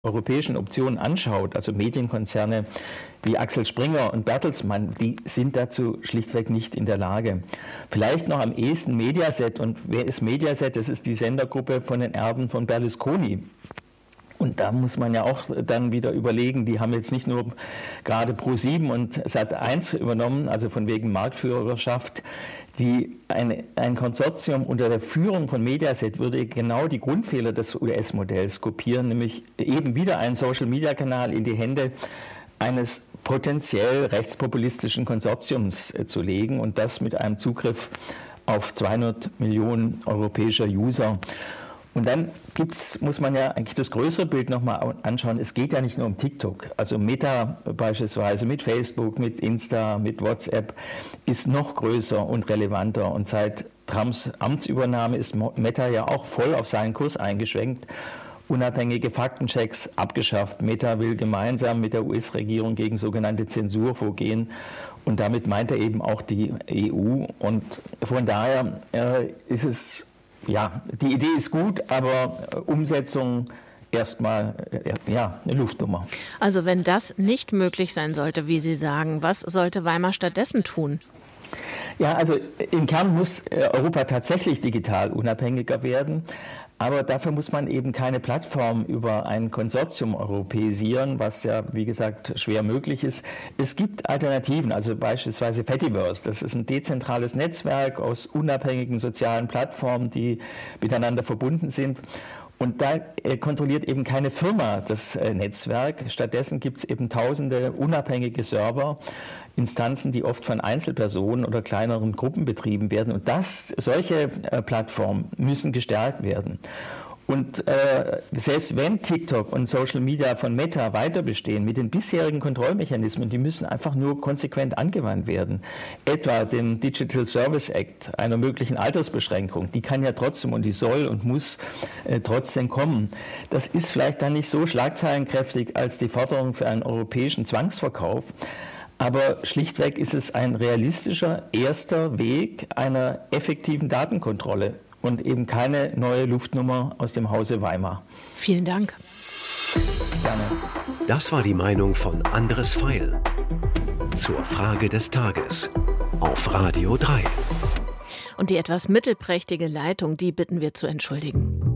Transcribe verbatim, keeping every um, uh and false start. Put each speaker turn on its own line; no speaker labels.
europäischen Optionen anschaut, also Medienkonzerne wie Axel Springer und Bertelsmann, die sind dazu schlichtweg nicht in der Lage. Vielleicht noch am ehesten Mediaset. Und wer ist Mediaset? Das ist die Sendergruppe von den Erben von Berlusconi. Und da muss man ja auch dann wieder überlegen, die haben jetzt nicht nur gerade ProSieben und Sat eins übernommen, also von wegen Marktführerschaft. Die, ein, ein Konsortium unter der Führung von Mediaset würde genau die Grundfehler des U S-Modells kopieren, nämlich eben wieder einen Social-Media-Kanal in die Hände eines potenziell rechtspopulistischen Konsortiums äh, zu legen und das mit einem Zugriff auf zweihundert Millionen europäischer User. Und dann gibt's, muss man ja eigentlich das größere Bild nochmal anschauen. Es geht ja nicht nur um TikTok. Also Meta beispielsweise mit Facebook, mit Insta, mit WhatsApp ist noch größer und relevanter. Und seit Trumps Amtsübernahme ist Meta ja auch voll auf seinen Kurs eingeschwenkt. Unabhängige Faktenchecks abgeschafft. Meta will gemeinsam mit der U S-Regierung gegen sogenannte Zensur vorgehen. Und damit meint er eben auch die E U. Und von daher äh, ist es... Ja, die Idee ist gut, aber Umsetzung erstmal ja, eine Luftnummer.
Also wenn das nicht möglich sein sollte, wie Sie sagen, was sollte Weimar stattdessen tun?
Ja, also im Kern muss Europa tatsächlich digital unabhängiger werden. Aber dafür muss man eben keine Plattform über ein Konsortium europäisieren, was ja, wie gesagt, schwer möglich ist. Es gibt Alternativen, also beispielsweise Fediverse. Das ist ein dezentrales Netzwerk aus unabhängigen sozialen Plattformen, die miteinander verbunden sind. Und da äh, kontrolliert eben keine Firma das äh, Netzwerk. Stattdessen gibt es eben tausende unabhängige Server, Instanzen, die oft von Einzelpersonen oder kleineren Gruppen betrieben werden. Und das, solche äh, Plattformen müssen gestärkt werden. Und äh, selbst wenn TikTok und Social Media von Meta weiter bestehen, mit den bisherigen Kontrollmechanismen, die müssen einfach nur konsequent angewandt werden. Etwa dem Digital Service Act, einer möglichen Altersbeschränkung, die kann ja trotzdem und die soll und muss äh, trotzdem kommen. Das ist vielleicht dann nicht so schlagzeilenkräftig als die Forderung für einen europäischen Zwangsverkauf. Aber schlichtweg ist es ein realistischer erster Weg einer effektiven Datenkontrolle und eben keine neue Luftnummer aus dem Hause Weimar.
Vielen Dank.
Gerne.
Das war die Meinung von Andres Feil zur Frage des Tages auf Radio drei.
Und die etwas mittelprächtige Leitung, die bitten wir zu entschuldigen.